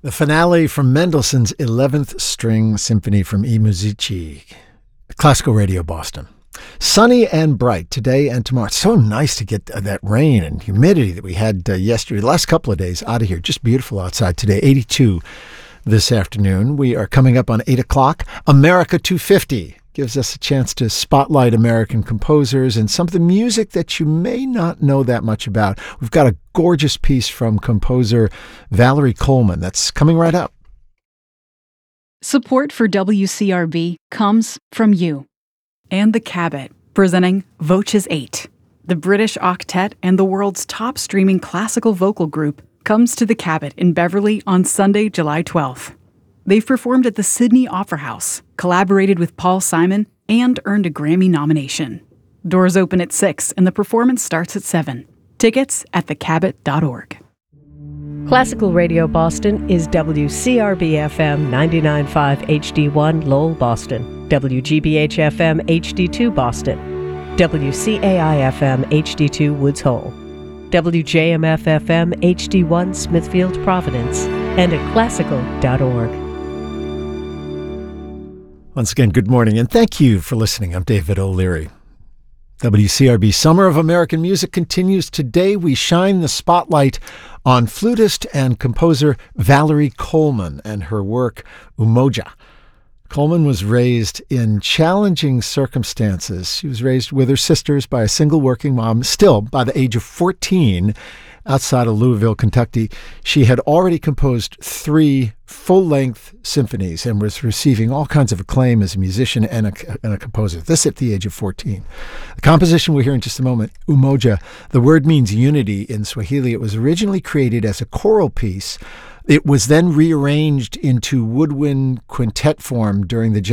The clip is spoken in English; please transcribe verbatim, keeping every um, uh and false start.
The finale from Mendelssohn's eleventh String Symphony from I Musici, Classical Radio Boston. Sunny and bright today and tomorrow. It's so nice to get uh, that rain and humidity that we had uh, yesterday. The last couple of days out of here. Just beautiful outside today. eighty-two this afternoon. We are coming up on eight o'clock. America two fifty gives us a chance to spotlight American composers and some of the music that you may not know that much about. We've got a gorgeous piece from composer Valerie Coleman that's coming right up. Support for W C R B comes from you. And the Cabot, presenting Voces eight. The British octet and the world's top streaming classical vocal group comes to the Cabot in Beverly on Sunday, July twelfth. They've performed at the Sydney Opera House, collaborated with Paul Simon, and earned a Grammy nomination. Doors open at six and the performance starts at seven. Tickets at the cabot dot org. Classical Radio Boston is W C R B F M ninety-nine point five H D one Lowell, Boston, W G B H F M H D two Boston, W C A I F M H D two Woods Hole, W J M F F M H D one Smithfield, Providence, and at classical dot org. Once again, good morning, and thank you for listening. I'm David O'Leary. W C R B Summer of American Music continues. Today we shine the spotlight on flutist and composer Valerie Coleman and her work Umoja. Coleman was raised in challenging circumstances. She was raised with her sisters by a single working mom. Still, by the age of fourteen, outside of Louisville, Kentucky, she had already composed three full-length symphonies and was receiving all kinds of acclaim as a musician and a, and a composer. This at the age of fourteen. The composition we'll hear in just a moment, Umoja, the word means unity in Swahili. It was originally created as a choral piece. It was then rearranged into woodwind quintet form during the